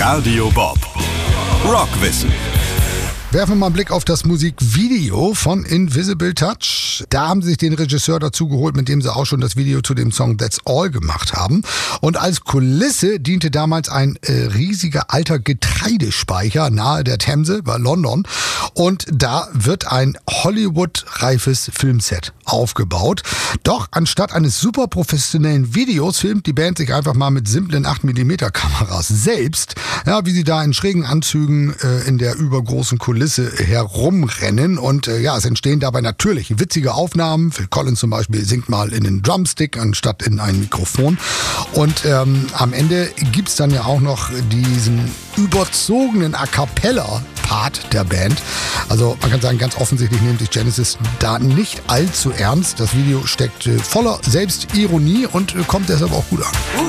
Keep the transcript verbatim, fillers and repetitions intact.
Radio Bob. Rockwissen. Werfen wir mal einen Blick auf das Musikvideo von Invisible Touch. Da haben sie sich den Regisseur dazu geholt, mit dem sie auch schon das Video zu dem Song That's All gemacht haben. Und als Kulisse diente damals ein äh, riesiger alter Getreidespeicher nahe der Themse bei London. Und da wird ein Hollywood-reifes Filmset aufgebaut. Doch anstatt eines super professionellen Videos filmt die Band sich einfach mal mit simplen acht Millimeter Kameras selbst. Ja, wie sie da in schrägen Anzügen äh, in der übergroßen Kulisse herumrennen und äh, ja, es entstehen dabei natürlich witzige Aufnahmen. Phil Collins zum Beispiel singt mal in den Drumstick anstatt in ein Mikrofon und ähm, am Ende gibt's dann ja auch noch diesen überzogenen A Cappella Part der Band. Also man kann sagen, ganz offensichtlich nimmt sich Genesis da nicht allzu ernst. Das Video steckt äh, voller Selbstironie und äh, kommt deshalb auch gut an.